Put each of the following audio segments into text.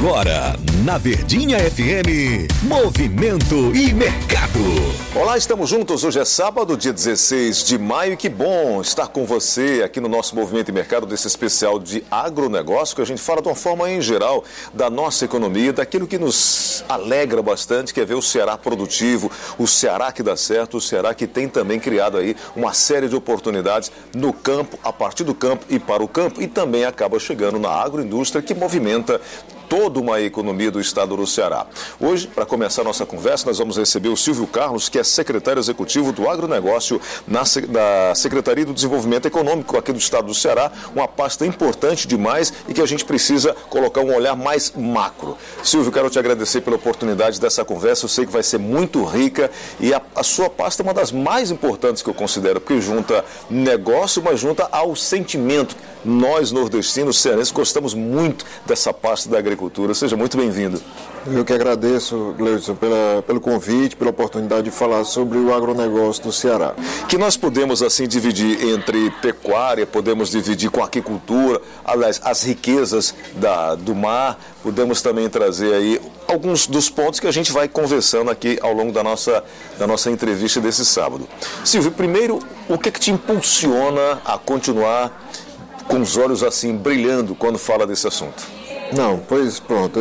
Agora, na Verdinha FM, Movimento e Mercado. Olá, estamos juntos. Hoje é sábado, dia 16 de maio. E que bom estar com você aqui no nosso Movimento e Mercado, desse especial de agronegócio, que a gente fala de uma forma em geral da nossa economia, daquilo que nos alegra bastante, que é ver o Ceará produtivo, o Ceará que dá certo, o Ceará que tem também criado aí uma série de oportunidades no campo, a partir do campo e para o campo, e também acaba chegando na agroindústria, que movimenta toda uma economia do estado do Ceará. Hoje, para começar a nossa conversa, nós vamos receber o Silvio Carlos, que é secretário executivo do agronegócio da Secretaria do Desenvolvimento Econômico aqui do estado do Ceará, uma pasta importante demais e que a gente precisa colocar um olhar mais macro. Silvio, quero te agradecer pela oportunidade dessa conversa, eu sei que vai ser muito rica e a sua pasta é uma das mais importantes que eu considero, porque junta negócio, mas junta ao sentimento. Nós, nordestinos, cearenses, gostamos muito dessa pasta da agricultura. Seja muito bem-vindo. Eu que agradeço, Gleudson, pelo convite, pela oportunidade de falar sobre o agronegócio do Ceará. Que nós podemos, assim, dividir entre pecuária, podemos dividir com agricultura, aliás, as riquezas do mar, podemos também trazer aí alguns dos pontos que a gente vai conversando aqui ao longo da nossa entrevista desse sábado. Silvio, primeiro, o que te impulsiona a continuar com os olhos assim brilhando quando fala desse assunto? Não, pois pronto,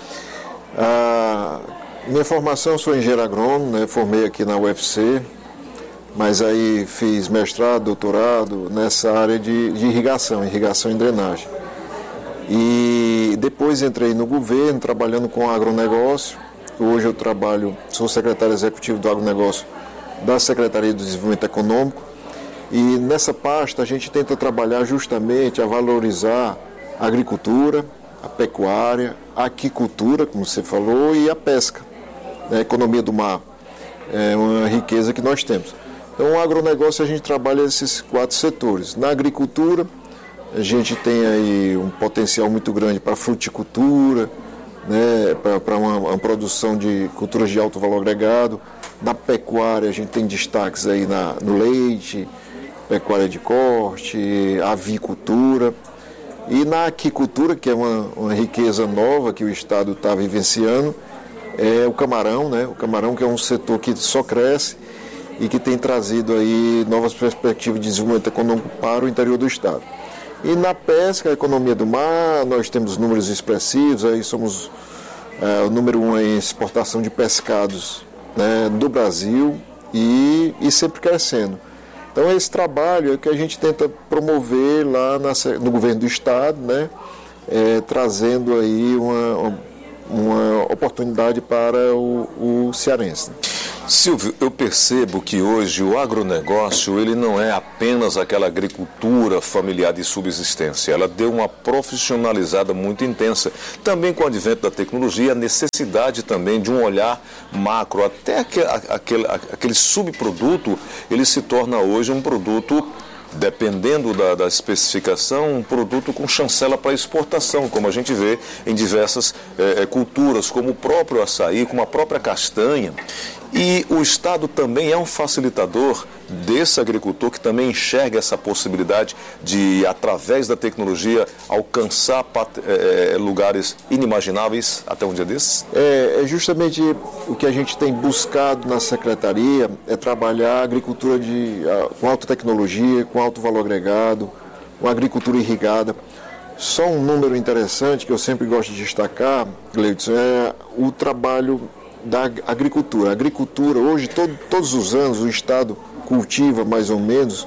minha formação, sou engenheiro agrônomo, né, formei aqui na UFC, mas aí fiz mestrado, doutorado nessa área de irrigação e drenagem. E depois entrei no governo, trabalhando com agronegócio. Hoje eu sou secretário executivo do agronegócio da Secretaria do Desenvolvimento Econômico. E nessa pasta a gente tenta trabalhar justamente a valorizar a agricultura, a pecuária, a aquicultura, como você falou, e a pesca, a economia do mar. É uma riqueza que nós temos. Então, o agronegócio, a gente trabalha esses 4 setores. Na agricultura, a gente tem aí um potencial muito grande para fruticultura, né, para uma produção de culturas de alto valor agregado. Na pecuária, a gente tem destaques aí no leite, pecuária de corte, avicultura. E na aquicultura, que é uma riqueza nova que o Estado está vivenciando, é o camarão, né? O camarão, que é um setor que só cresce e que tem trazido aí novas perspectivas de desenvolvimento econômico para o interior do Estado. E na pesca, a economia do mar, nós temos números expressivos, aí somos o número 1 em exportação de pescados, né, do Brasil e sempre crescendo. Então, esse trabalho é que a gente tenta promover lá no governo do Estado, né, trazendo aí uma oportunidade para o cearense. Silvio, eu percebo que hoje o agronegócio ele não é apenas aquela agricultura familiar de subsistência. Ela deu uma profissionalizada muito intensa. Também com o advento da tecnologia, a necessidade também de um olhar macro. Até aquele subproduto, ele se torna hoje um produto, dependendo da especificação, um produto com chancela para exportação, como a gente vê em diversas culturas, como o próprio açaí, como a própria castanha. E o Estado também é um facilitador desse agricultor que também enxerga essa possibilidade de, através da tecnologia, alcançar lugares inimagináveis até um dia desses? É justamente o que a gente tem buscado na Secretaria, é trabalhar a agricultura com alta tecnologia, com alto valor agregado, uma agricultura irrigada. Só um número interessante que eu sempre gosto de destacar, Gleudson, é o trabalho da agricultura. A agricultura, hoje, todos os anos, o Estado cultiva mais ou menos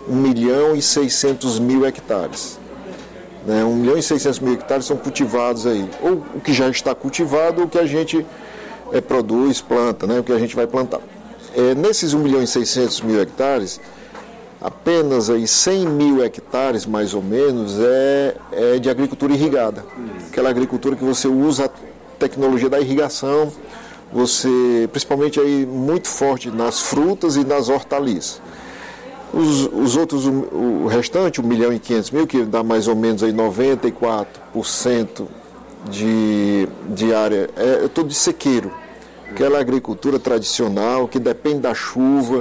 1.600.000 hectares. 1.600.000 hectares são cultivados aí, ou o que já está cultivado, ou o que a gente produz, planta, né, o que a gente vai plantar. Nesses 1.600.000 hectares, apenas aí 100.000 hectares, mais ou menos, é de agricultura irrigada. Aquela agricultura que você usa a tecnologia da irrigação, principalmente aí muito forte nas frutas e nas hortaliças. Os outros, o restante, 1.500.000, que dá mais ou menos aí 94% de área, é todo de sequeiro. Aquela agricultura tradicional que depende da chuva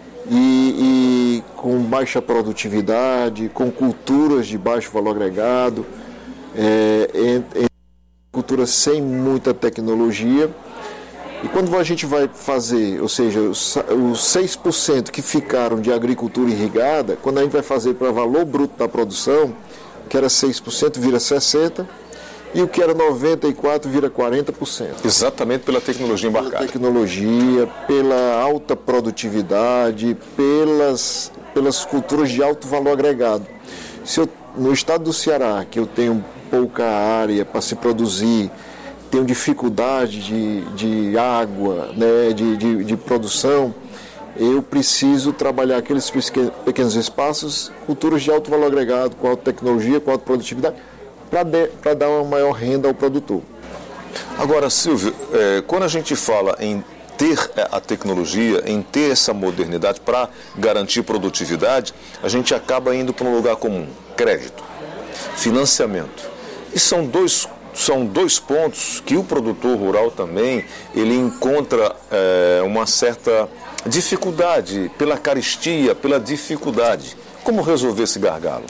e com baixa produtividade, com culturas de baixo valor agregado, agricultura sem muita tecnologia. E quando a gente vai fazer, ou seja, os 6% que ficaram de agricultura irrigada, quando a gente vai fazer para valor bruto da produção, que era 6% vira 60%, e o que era 94% vira 40%. Exatamente pela tecnologia embarcada. Pela tecnologia, pela alta produtividade, pelas culturas de alto valor agregado. Se eu, no estado do Ceará, que eu tenho pouca área para se produzir, tenho dificuldade de água, né, de produção, eu preciso trabalhar aqueles pequenos espaços, culturas de alto valor agregado, com alta tecnologia, com alta produtividade, para dar uma maior renda ao produtor. Agora, Silvio, quando a gente fala em ter a tecnologia, em ter essa modernidade para garantir produtividade, a gente acaba indo para um lugar comum: crédito, financiamento. E são dois pontos que o produtor rural também ele encontra uma certa dificuldade, pela carestia, pela dificuldade. Como resolver esse gargalo?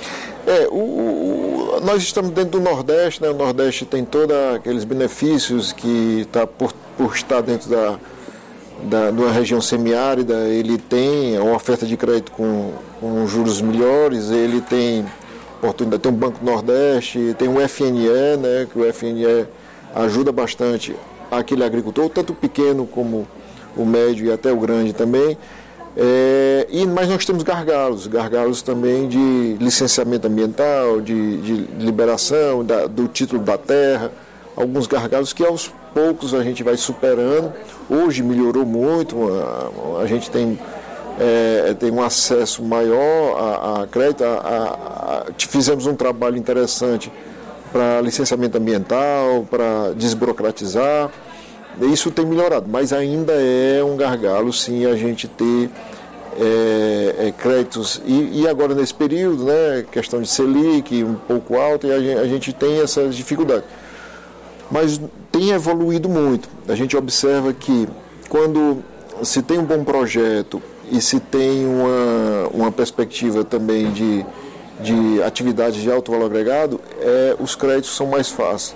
Nós estamos dentro do Nordeste, né? O Nordeste tem todos aqueles benefícios que está por estar dentro de uma região semiárida. Ele tem uma oferta de crédito com juros melhores, ele tem oportunidade, tem um Banco Nordeste, tem um FNE, né? Que o FNE ajuda bastante aquele agricultor, tanto o pequeno como o médio e até o grande também. Mas nós temos gargalos também de licenciamento ambiental, de liberação do título da terra, alguns gargalos que aos poucos a gente vai superando. Hoje melhorou muito, a gente tem um acesso maior a crédito, fizemos um trabalho interessante para licenciamento ambiental, para desburocratizar. Isso tem melhorado, mas ainda é um gargalo, sim, a gente ter créditos. E agora, nesse período, né, questão de Selic um pouco alta, e a gente tem essas dificuldades. Mas tem evoluído muito. A gente observa que quando se tem um bom projeto e se tem uma perspectiva também de atividades de alto valor agregado, os créditos são mais fáceis.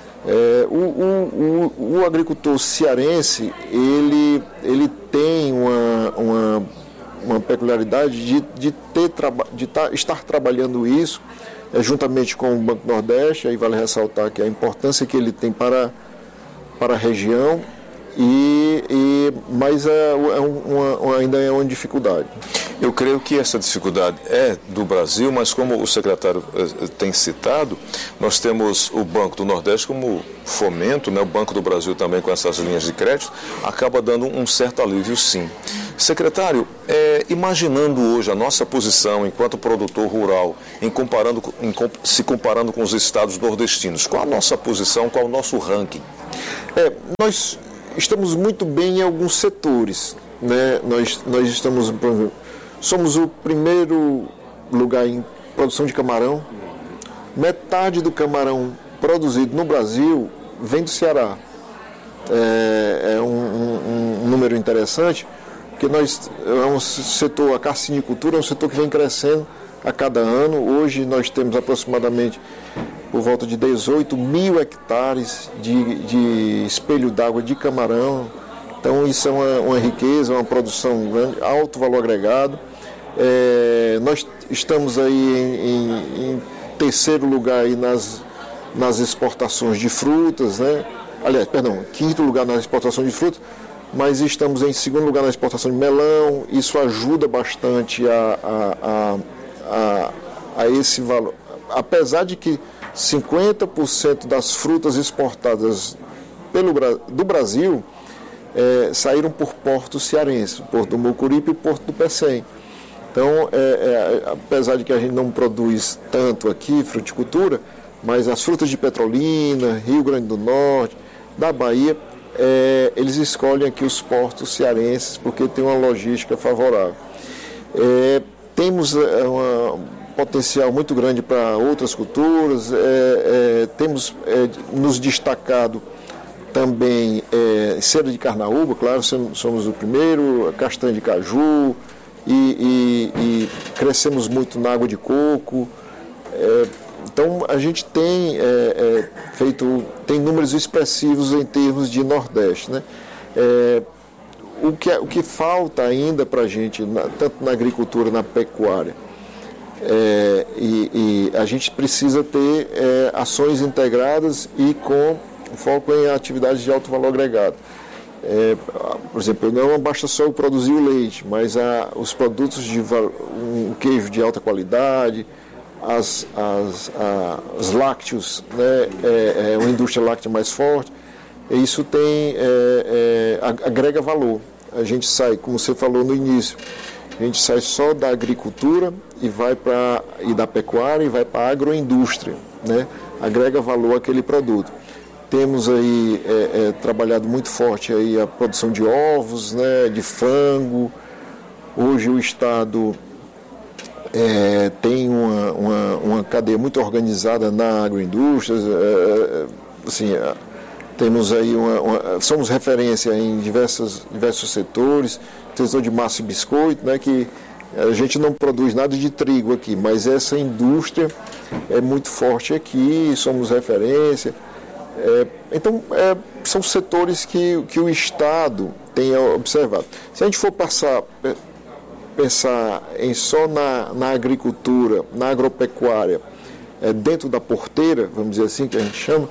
O agricultor cearense ele tem uma peculiaridade de estar trabalhando isso juntamente com o Banco Nordeste. Aí vale ressaltar que a importância que ele tem para a região, mas ainda é uma dificuldade. Eu creio que essa dificuldade é do Brasil, mas como o secretário tem citado, nós temos o Banco do Nordeste como fomento, né? O Banco do Brasil também com essas linhas de crédito, acaba dando um certo alívio, sim. Secretário, imaginando hoje a nossa posição enquanto produtor rural, se comparando com os estados nordestinos, qual a nossa posição, qual o nosso ranking? Nós estamos muito bem em alguns setores, né? Nós estamos, por exemplo, somos o primeiro lugar em produção de camarão. Metade do camarão produzido no Brasil vem do Ceará. É um número interessante, porque é um setor, a carcinicultura é um setor que vem crescendo a cada ano. Hoje nós temos aproximadamente por volta de 18 mil hectares de espelho d'água de camarão. Então isso é uma riqueza, uma produção grande, alto valor agregado. Nós estamos aí em terceiro lugar aí nas exportações de frutas, né? Aliás, quinto lugar nas exportações de frutas, mas estamos em segundo lugar na exportação de melão. Isso ajuda bastante a esse valor. Apesar de que 50% das frutas exportadas do Brasil saíram por portos cearenses, Porto do Mucuripe e Porto do Pecém. Então, apesar de que a gente não produz tanto aqui fruticultura, mas as frutas de Petrolina, Rio Grande do Norte, da Bahia, eles escolhem aqui os portos cearenses porque tem uma logística favorável. Temos um potencial muito grande para outras culturas, temos nos destacado também cera de carnaúba, claro, somos o primeiro, castanha de caju, e crescemos muito na água de coco. Então, a gente tem tem números expressivos em termos de Nordeste, né? O que falta ainda para a gente, tanto na agricultura, na pecuária, e a gente precisa ter ações integradas e com foco em atividades de alto valor agregado. Por exemplo, não basta só produzir o leite, mas os produtos um queijo de alta qualidade, os lácteos, né, uma indústria láctea mais forte. Isso agrega valor. A gente sai, como você falou no início, a gente sai só da agricultura e da pecuária e vai para a agroindústria, né? Agrega valor àquele produto. Temos aí trabalhado muito forte aí a produção de ovos, né, de frango. Hoje o Estado tem uma cadeia muito organizada na agroindústria. Temos aí somos referência em diversos setores, setor de massa e biscoito, né, que a gente não produz nada de trigo aqui, mas essa indústria é muito forte aqui, somos referência. Então, são setores que o Estado tem observado. Se a gente for pensar só na agricultura, na agropecuária, dentro da porteira, vamos dizer assim, que a gente chama,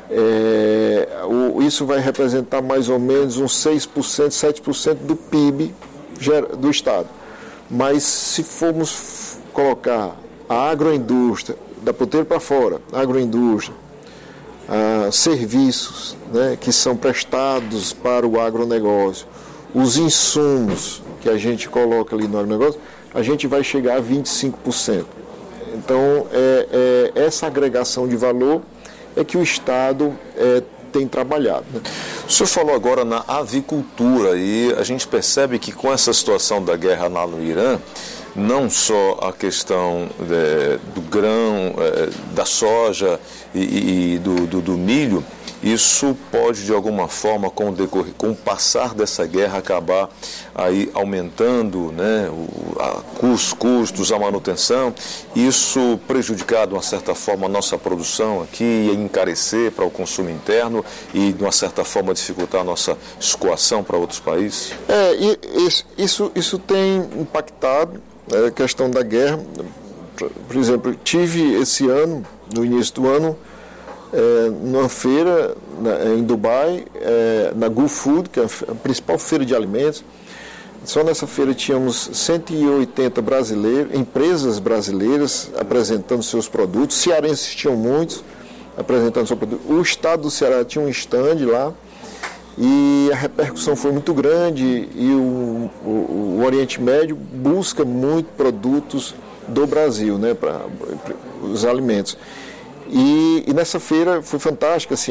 isso vai representar mais ou menos uns 6%, 7% do PIB do Estado. Mas se formos colocar a agroindústria, da porteira para fora, a agroindústria, serviços, né, que são prestados para o agronegócio, os insumos que a gente coloca ali no agronegócio, a gente vai chegar a 25%. Então, essa agregação de valor é que o Estado tem trabalhado, né? O senhor falou agora na avicultura e a gente percebe que com essa situação da guerra lá no Irã, não só a questão do grão, da soja e do milho, isso pode de alguma forma, com o passar dessa guerra, acabar aí aumentando, né, os custos, a manutenção, isso prejudicar de uma certa forma a nossa produção aqui, e encarecer para o consumo interno e de uma certa forma dificultar a nossa escoação para outros países? Isso tem impactado a questão da guerra. Por exemplo, tive esse ano, no início do ano, numa feira em Dubai, na Gulf Food, que é a principal feira de alimentos. Só nessa feira tínhamos 180 empresas brasileiras apresentando seus produtos. Cearenses tinham muitos apresentando seus produtos. O estado do Ceará tinha um stand lá e a repercussão foi muito grande, e o Oriente Médio busca muito produtos do Brasil, né, para os alimentos. E nessa feira foi fantástica assim,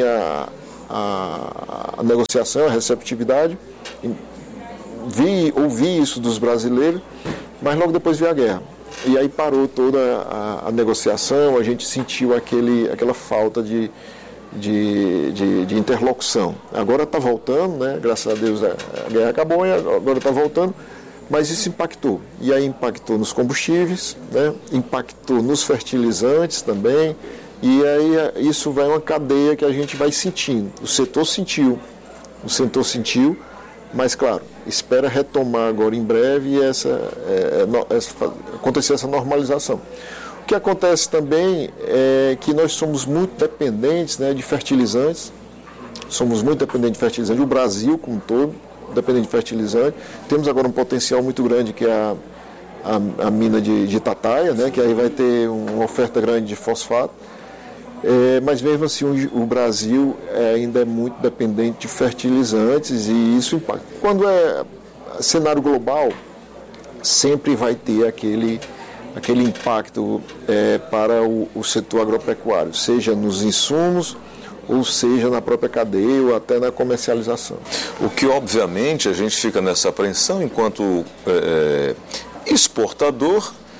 a negociação, a receptividade. Ouvi isso dos brasileiros, mas logo depois veio a guerra. E aí parou toda a negociação, a gente sentiu aquela falta de interlocução. Agora está voltando, né? Graças a Deus a guerra acabou e agora está voltando, mas isso impactou. E aí impactou nos combustíveis, né? Impactou nos fertilizantes também. E aí isso vai uma cadeia que a gente vai sentindo. O setor sentiu, mas claro, espera retomar agora em breve e acontecer essa normalização. O que acontece também é que nós somos muito dependentes, né, de fertilizantes, o Brasil como um todo, dependente de fertilizante. Temos agora um potencial muito grande que é a mina de Itataia, né, que aí vai ter uma oferta grande de fosfato. Mas mesmo assim o Brasil ainda é muito dependente de fertilizantes e isso impacta. Quando é cenário global, sempre vai ter aquele impacto para o setor agropecuário, seja nos insumos, ou seja na própria cadeia ou até na comercialização. O que obviamente a gente fica nessa apreensão enquanto exportador,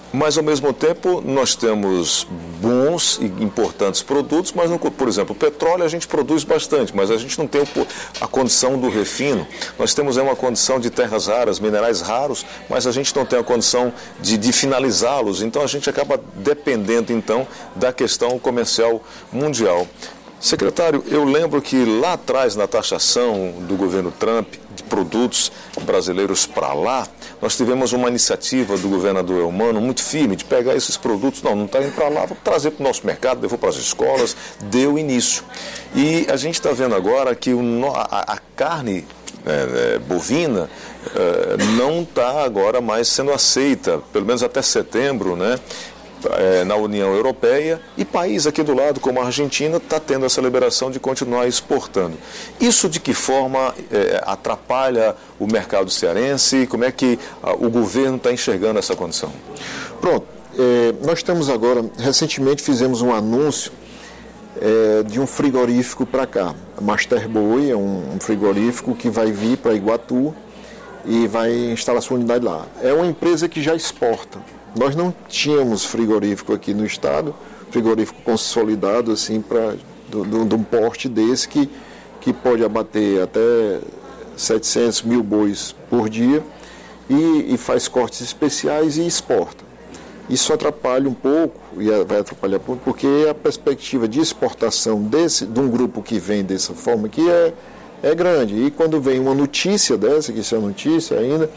Mas, ao mesmo tempo, nós temos bons e importantes produtos, mas, por exemplo, o petróleo a gente produz bastante, mas a gente não tem a condição do refino. Nós temos uma condição de terras raras, minerais raros, mas a gente não tem a condição de finalizá-los. Então, a gente acaba dependendo, então, da questão comercial mundial. Secretário, eu lembro que lá atrás, na taxação do governo Trump de produtos brasileiros para lá, nós tivemos uma iniciativa do governador Elmano muito firme de pegar esses produtos, não está indo para lá, vou trazer para o nosso mercado, levou para as escolas, deu início. E a gente está vendo agora que a carne bovina não está agora mais sendo aceita, pelo menos até setembro, né? Na União Europeia, e país aqui do lado, como a Argentina, está tendo essa liberação de continuar exportando. Isso de que forma atrapalha o mercado cearense? Como é que o governo está enxergando essa condição? Pronto, nós estamos agora, recentemente fizemos um anúncio de um frigorífico para cá. A Master Boy é um frigorífico que vai vir para Iguatu e vai instalar sua unidade lá. É uma empresa que já exporta. Nós não tínhamos frigorífico aqui no estado, frigorífico consolidado assim, de um porte desse que pode abater até 700 mil bois por dia e faz cortes especiais e exporta. Isso atrapalha um pouco, e vai atrapalhar um pouco, porque a perspectiva de exportação de um grupo que vem dessa forma aqui é grande. E quando vem uma notícia dessa, que isso é notícia ainda,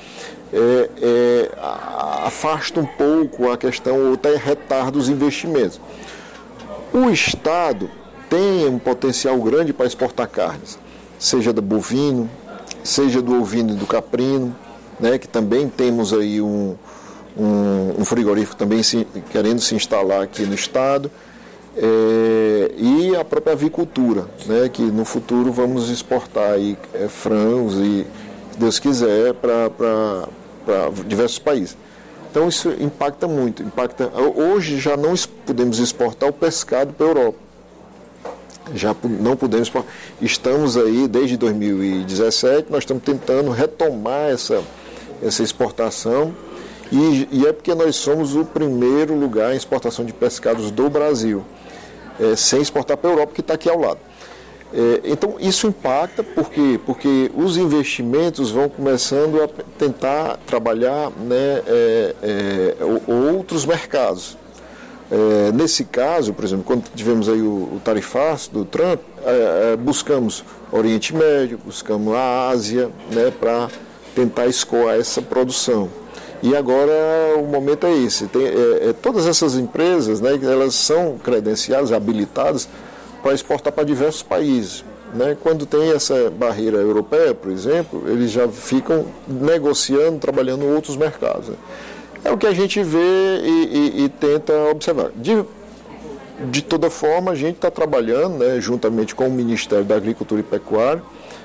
afasta um pouco a questão, ou até retarda os investimentos. O Estado tem um potencial grande para exportar carnes, seja do bovino, seja do ovino e do caprino, né, que também temos aí um frigorífico também querendo se instalar aqui no Estado, e a própria avicultura, né, que no futuro vamos exportar aí, frangos e, se Deus quiser, para diversos países. Então isso impacta muito. Hoje já não podemos exportar o pescado para a Europa. Já não podemos exportar. Estamos aí, desde 2017, nós estamos tentando retomar essa exportação, e é porque nós somos o primeiro lugar em exportação de pescados do Brasil, sem exportar para a Europa, que está aqui ao lado. Então isso impacta porque os investimentos vão começando a tentar trabalhar, né, outros mercados. Nesse caso, por exemplo, quando tivemos aí o tarifaço do Trump, buscamos Oriente Médio, buscamos a Ásia, né, para tentar escoar essa produção. E agora o momento é esse. Todas essas empresas, né, elas são credenciadas, habilitadas para exportar para diversos países, né? Quando tem essa barreira europeia, por exemplo, eles já ficam negociando, trabalhando em outros mercados, né? É o que a gente vê e tenta observar. De toda forma, a gente está trabalhando, né, juntamente com o Ministério da Agricultura e Pecuária,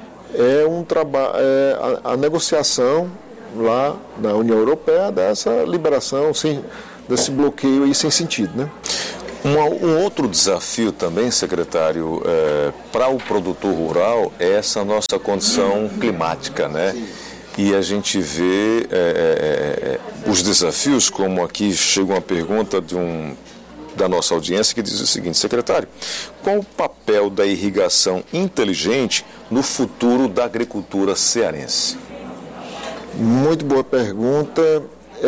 a negociação lá na União Europeia dessa liberação, desse bloqueio aí sem sentido, né? Um outro desafio também, secretário, para o produtor rural é essa nossa condição climática, né? Sim. E a gente vê os desafios, como aqui chega uma pergunta da nossa audiência que diz o seguinte: secretário, qual o papel da irrigação inteligente no futuro da agricultura cearense? Muito boa pergunta.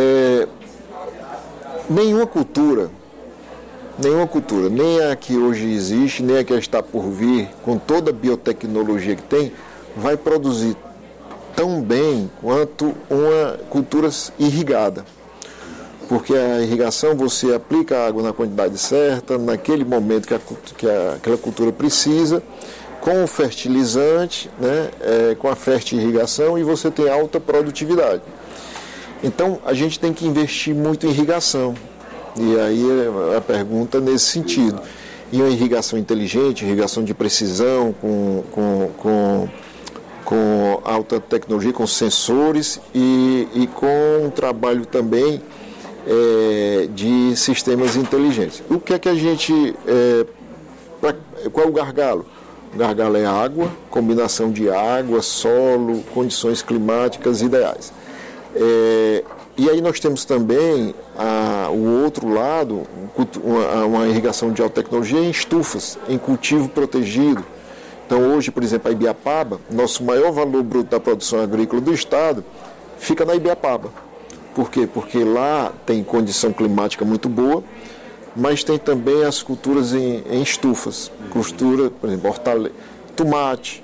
Nenhuma cultura, nem a que hoje existe, nem a que está por vir, com toda a biotecnologia que tem, vai produzir tão bem quanto uma cultura irrigada. Porque a irrigação, você aplica a água na quantidade certa, naquele momento que aquela cultura precisa, com o fertilizante, né, com a fertirrigação, e você tem alta produtividade. Então, a gente tem que investir muito em irrigação. E aí a pergunta nesse sentido. E uma irrigação inteligente, irrigação de precisão, com alta tecnologia, com sensores e com um trabalho também de sistemas inteligentes. O que é que a gente... qual é o gargalo? O gargalo é água, combinação de água, solo, condições climáticas ideais. E aí nós temos também o outro lado, uma irrigação de alta tecnologia em estufas, em cultivo protegido. Então hoje, por exemplo, a Ibiapaba, nosso maior valor bruto da produção agrícola do estado, fica na Ibiapaba. Por quê? Porque lá tem condição climática muito boa, mas tem também as culturas em estufas. Cultura, por exemplo, tomate,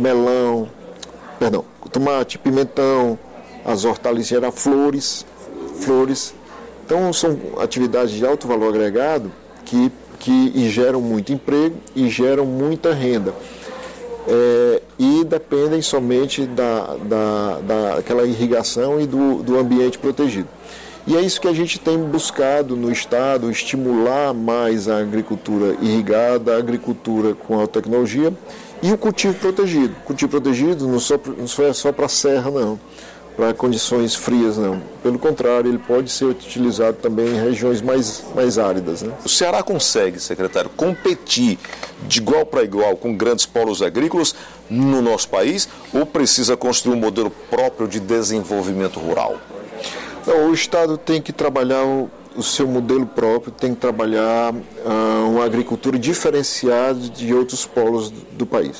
tomate, pimentão, as hortaliças geram flores. Então são atividades de alto valor agregado que geram muito emprego e geram muita renda. E dependem somente daquela irrigação e do ambiente protegido. E é isso que a gente tem buscado no estado, estimular mais a agricultura irrigada, a agricultura com alta tecnologia e o cultivo protegido. O cultivo protegido não é só para a serra, não, para condições frias, não. Pelo contrário, ele pode ser utilizado também em regiões mais áridas, né? O Ceará consegue, secretário, competir de igual para igual com grandes polos agrícolas no nosso país ou precisa construir um modelo próprio de desenvolvimento rural? Não, o Estado tem que trabalhar o seu modelo próprio, tem que trabalhar uma agricultura diferenciada de outros polos do país,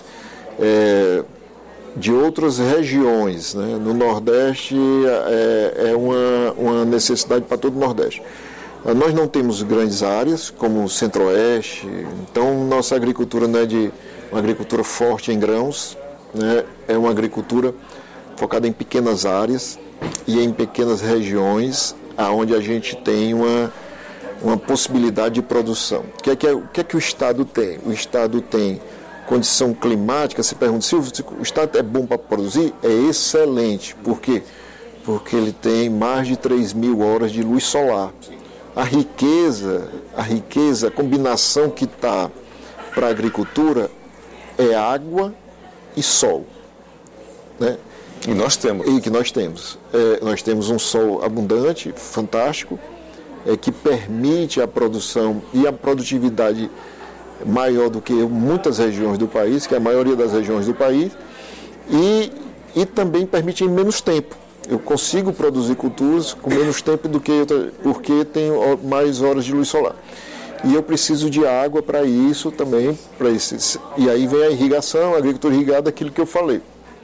de outras regiões, né? No Nordeste é uma necessidade para todo o Nordeste. Nós não temos grandes áreas, como o Centro-Oeste, então nossa agricultura não é de uma agricultura forte em grãos, né? É uma agricultura focada em pequenas áreas e em pequenas regiões, onde a gente tem uma possibilidade de produção. O que é que o Estado tem? O Estado tem condição climática. Se pergunta, Silvio, o Estado é bom para produzir? É excelente. Por quê? Porque ele tem mais de 3.000 horas de luz solar. A riqueza, a combinação que está para a agricultura é água e sol, né? E nós temos. E que nós temos. Nós temos um sol abundante, fantástico, que permite a produção e a produtividade maior do que muitas regiões do país, que é a maioria das regiões do país, e também permite em menos tempo. Eu consigo produzir culturas com menos tempo do que porque tenho mais horas de luz solar. E eu preciso de água para isso também. E aí vem a irrigação, a agricultura irrigada, aquilo que eu falei.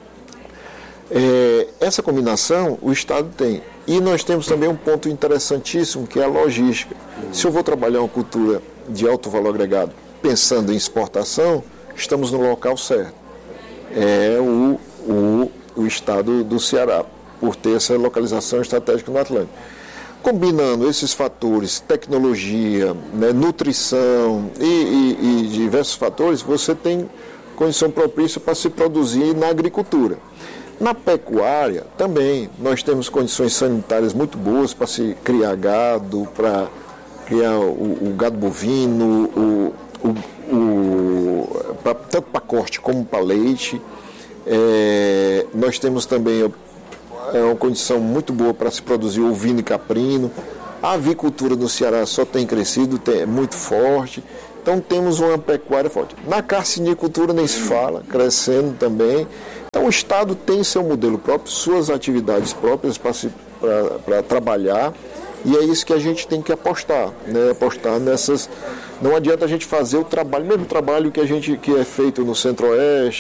Essa combinação o Estado tem. E nós temos também um ponto interessantíssimo, que é a logística. Se eu vou trabalhar uma cultura de alto valor agregado pensando em exportação, estamos no local certo. É o Estado do Ceará, por ter essa localização estratégica no Atlântico. Combinando esses fatores, tecnologia, né, nutrição e diversos fatores, você tem condição propícia para se produzir na agricultura. Na pecuária, também, nós temos condições sanitárias muito boas para se criar gado, para criar o gado bovino, tanto para corte como para leite. Nós temos também uma condição muito boa para se produzir ovino e caprino. A avicultura no Ceará só tem crescido, é muito forte. Então temos uma pecuária forte. Na carcinicultura nem se fala, crescendo também. Então o Estado tem seu modelo próprio, suas atividades próprias para trabalhar, e é isso que a gente tem que apostar, né? Apostar nessas. Não adianta a gente fazer o mesmo trabalho que é feito no Centro-Oeste,